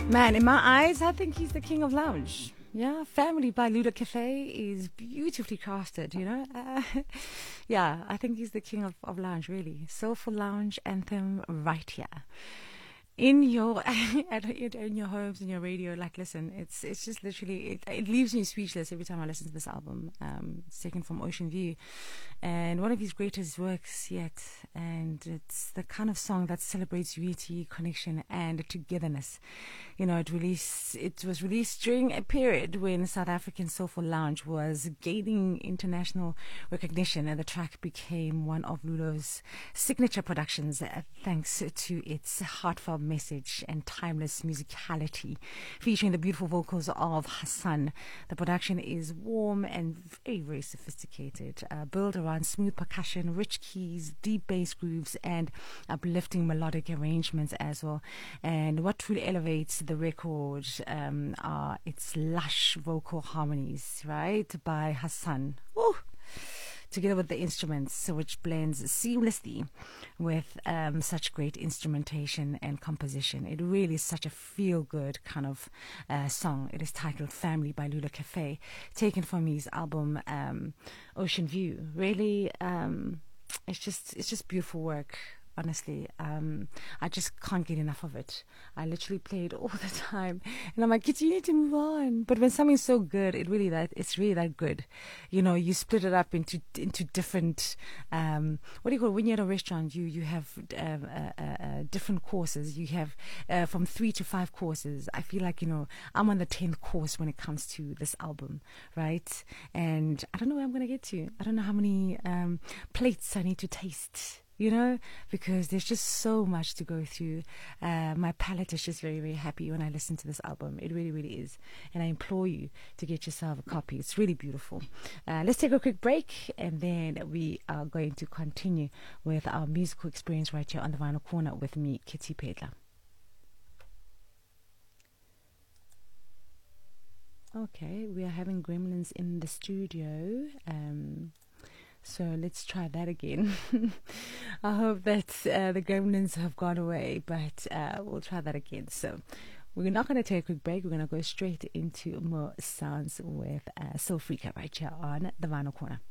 Man, in my eyes, I think he's the king of lounge. Yeah, Family by Luda Cafe is beautifully crafted, you know. Yeah, I think he's the king of lounge, really. Soulful lounge anthem right here. In your in your homes, in your radio, like listen, it's just literally it leaves me speechless every time I listen to this album. It's taken from Ocean View, and one of his greatest works yet. And it's the kind of song that celebrates unity, connection, and togetherness. You know, it was released during a period when South African Soulful Lounge was gaining international recognition, and the track became one of Lulo's signature productions, thanks to its heartfelt message and timeless musicality, featuring the beautiful vocals of Hassan. The production is warm and very, very sophisticated, built around smooth percussion, rich keys, deep bass grooves, and uplifting melodic arrangements as well. And what truly elevates the record are its lush vocal harmonies, right, by Hassan. Woo! Together with the instruments, which blends seamlessly with such great instrumentation and composition. It really is such a feel-good kind of song. It is titled Family by Luda Cafe, taken from his album Ocean View. Really, it's just beautiful work. Honestly, I just can't get enough of it. I literally play it all the time, and I'm like, "Kids, you need to move on." But when something's so good, it's really that good. You know, you split it up into different. What do you call it? When you're at a restaurant? You have different courses. You have from 3 to 5 courses. I feel like, you know, I'm on the 10th course when it comes to this album, right? And I don't know where I'm gonna get to. I don't know how many plates I need to taste. You know, because there's just so much to go through. My palate is just very, very happy when I listen to this album. It really, really is. And I implore you to get yourself a copy. It's really beautiful. Let's take a quick break, and then we are going to continue with our musical experience right here on the Vinyl Corner with me, Kitty Pedler. Okay, we are having gremlins in the studio. So let's try that again. I hope that the gremlins have gone away, but we'll try that again. So we're not going to take a quick break. We're going to go straight into more sounds with Soul Freaka right here on the Vinyl Corner.